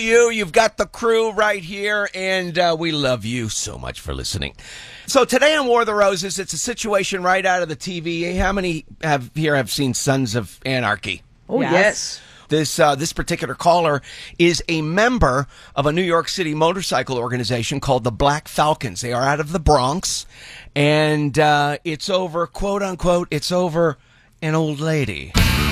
you. You've got the crew right here, and we love you so much for listening. So today on War of the Roses, it's a situation right out of the TV. How many have seen Sons of Anarchy? Oh, yes. This particular caller is a member of a New York City motorcycle organization called the Black Falcons. They are out of the Bronx, and it's over, quote unquote, it's over an old lady.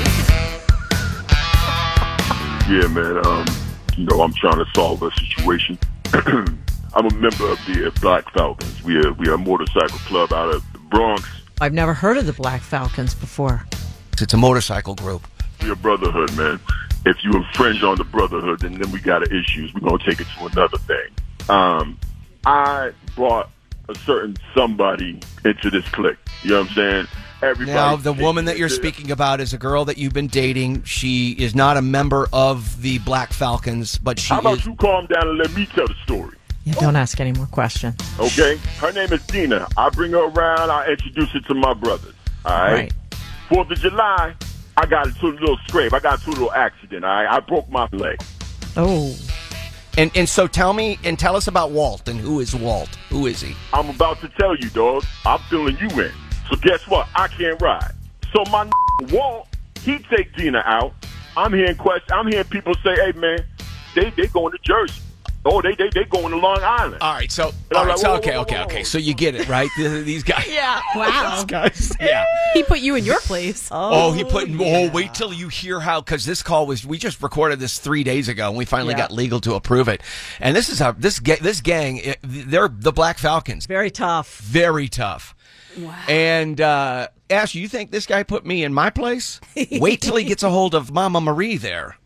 Yeah, man. I'm trying to solve a situation. I'm a member of the Black Falcons. We are a motorcycle club out of the Bronx. I've never heard of the Black Falcons before. It's a motorcycle group. We're a brotherhood, man. If you infringe on the brotherhood, then we got issues. We're going to take it to another thing. I brought a certain somebody into this clique. You know what I'm saying? Now, the woman that you're speaking about is a girl that you've been dating. She is not a member of the Black Falcons, but she is... How about you calm down and let me tell the story? Yeah, don't ask any more questions. Okay? Her name is Dina. I bring her around. I introduce her to my brothers. All right? 4th of July, I got into a little scrape. I got into a little accident. All right? I broke my leg. Oh. And so tell us about Walt, and who is Walt? Who is he? I'm about to tell you, dog. I'm filling you in. So guess what? I can't ride. So my Walt, he take Dina out. I'm hearing people say, "Hey man, they going to Jersey. Oh, they going to Long Island." All right, so okay. So you get it, right? These guys. Yeah. Wow. These guys. Yeah. He put you in your place. Wait till you hear how, because this call we just recorded this 3 days ago, and we finally got legal to approve it. And this is this gang. They're the Black Falcons. Very tough. Very tough. Wow. And Ash, you think this guy put me in my place? Wait till he gets a hold of Mama Marie there.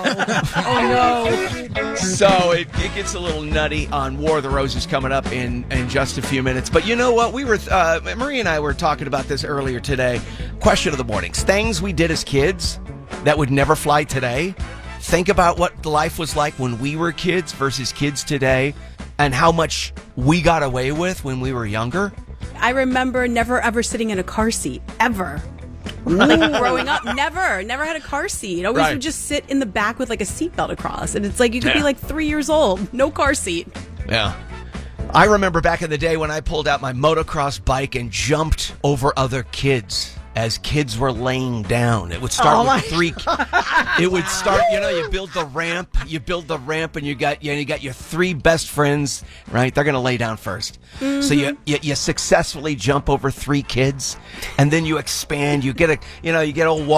Oh no. So it gets a little nutty on War of the Roses coming up in just a few minutes. But you know what? We were Marie and I were talking about this earlier today. Question of the mornings. Things we did as kids that would never fly today. Think about what life was like when we were kids versus kids today, and how much we got away with when we were younger. I remember never ever sitting in a car seat, ever. Growing up, never had a car seat. Always would just sit in the back with like a seatbelt across. And it's like you could be like 3 years old, no car seat. Yeah. I remember back in the day when I pulled out my motocross bike and jumped over other kids as kids were laying down. It would start with three. It would start, you build the ramp, and you got your three best friends, right? They're going to lay down first. Mm-hmm. So you successfully jump over three kids, and then you expand. You get old